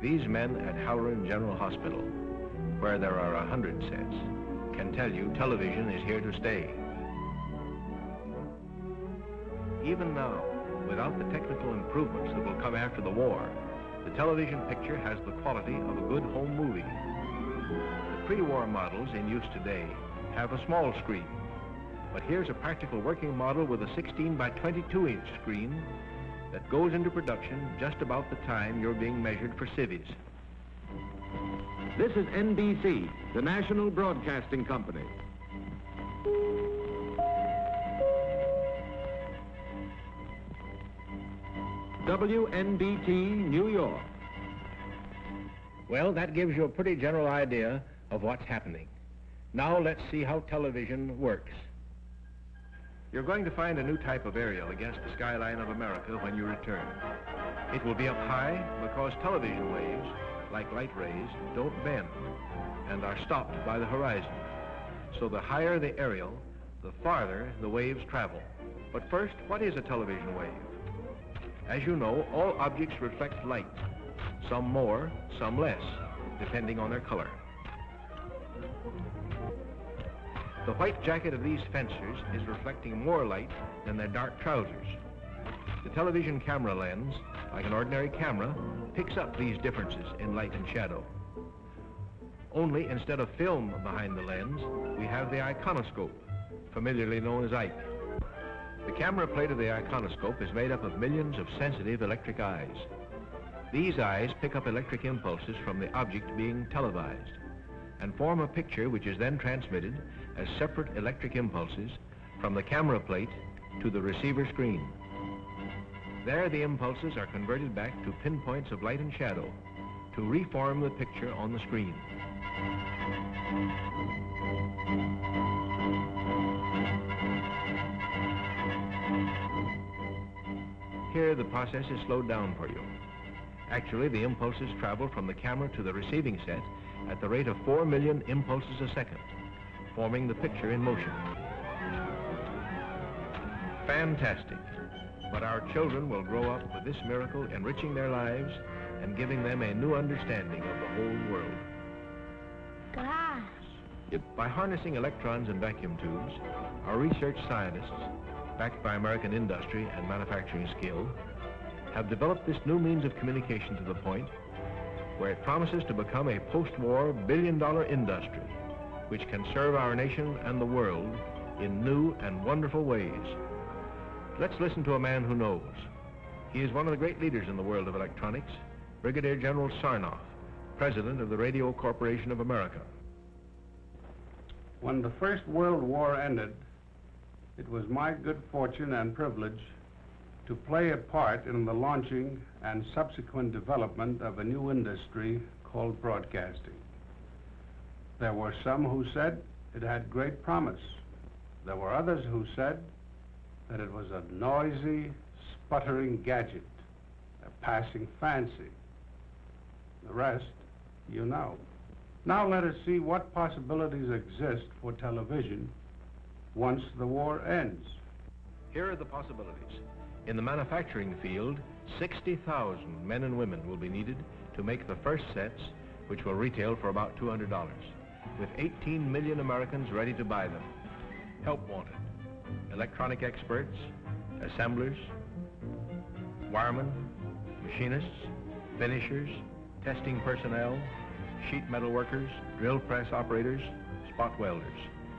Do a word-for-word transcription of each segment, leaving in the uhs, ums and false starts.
These men at Halloran General Hospital, where there are a hundred sets, can tell you television is here to stay. Even now, without the technical improvements that will come after the war, the television picture has the quality of a good home movie. The pre-war models in use today have a small screen, but here's a practical working model with a sixteen by twenty-two inch screen that goes into production just about the time you're being measured for civvies. This is N B C, the National Broadcasting Company. W N B T, New York. Well, that gives you a pretty general idea of what's happening. Now let's see how television works. You're going to find a new type of aerial against the skyline of America when you return. It will be up high because television waves, like light rays, don't bend and are stopped by the horizon. So the higher the aerial, the farther the waves travel. But first, what is a television wave? As you know, all objects reflect light, some more, some less, depending on their color. The white jacket of these fencers is reflecting more light than their dark trousers. The television camera lens, like an ordinary camera, picks up these differences in light and shadow. Only instead of film behind the lens, we have the iconoscope, familiarly known as Ike. The camera plate of the iconoscope is made up of millions of sensitive electric eyes. These eyes pick up electric impulses from the object being televised and form a picture which is then transmitted as separate electric impulses from the camera plate to the receiver screen. There, the impulses are converted back to pinpoints of light and shadow to reform the picture on the screen. Here, the process is slowed down for you. Actually, the impulses travel from the camera to the receiving set at the rate of four million impulses a second, forming the picture in motion. Fantastic. But our children will grow up with this miracle enriching their lives and giving them a new understanding of the whole world. Gosh. It, by harnessing electrons and vacuum tubes, our research scientists, backed by American industry and manufacturing skill, have developed this new means of communication to the point where it promises to become a post-war billion-dollar industry which can serve our nation and the world in new and wonderful ways. Let's listen to a man who knows. He is one of the great leaders in the world of electronics, Brigadier General Sarnoff, President of the Radio Corporation of America. When the First World War ended, it was my good fortune and privilege to play a part in the launching and subsequent development of a new industry called broadcasting. There were some who said it had great promise. There were others who said that it was a noisy, sputtering gadget, a passing fancy. The rest, you know. Now let us see what possibilities exist for television once the war ends. Here are the possibilities. In the manufacturing field, sixty thousand men and women will be needed to make the first sets, which will retail for about two hundred dollars, with eighteen million Americans ready to buy them. Help wanted. Electronic experts, assemblers, wiremen, machinists, finishers, testing personnel, sheet metal workers, drill press operators, spot welders.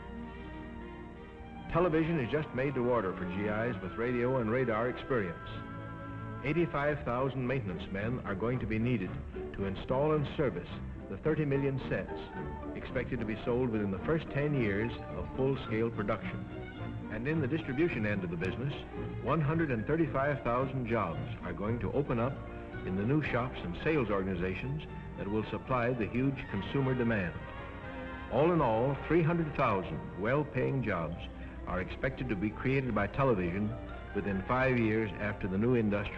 Television is just made to order for G Is with radio and radar experience. eighty-five thousand maintenance men are going to be needed to install and service the thirty million sets expected to be sold within the first ten years of full-scale production. And in the distribution end of the business, one hundred thirty-five thousand jobs are going to open up in the new shops and sales organizations that will supply the huge consumer demand. All in all, three hundred thousand well-paying jobs are expected to be created by television within five years after the new industry